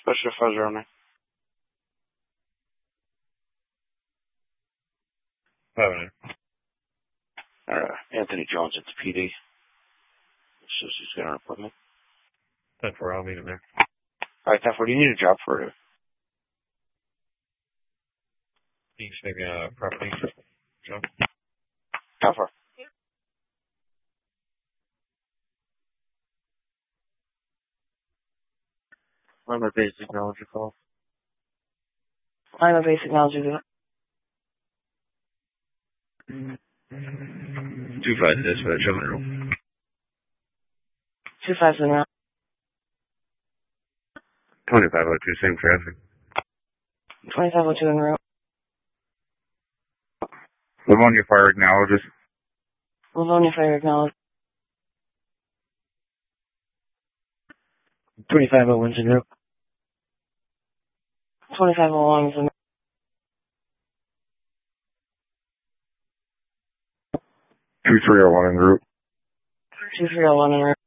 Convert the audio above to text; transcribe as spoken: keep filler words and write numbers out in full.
Special Fuzzer on there. Seven. Uh, Anthony Jones at the P D. Says he's got an appointment. ten four, I'll meet him there. Alright, ten four, do you need a job for it? He's taking a property job. ten four. I'm a basic technology call. I'm a basic technology call. Two five dispatch, I'm in room. Two fives in route. twenty-five oh two, same traffic. twenty-five oh two in route. Livonia Fire acknowledges. Livonia Fire acknowledged. twenty-five oh one's in route. twenty-five oh one is in route. two three oh one en route. two three oh one in route.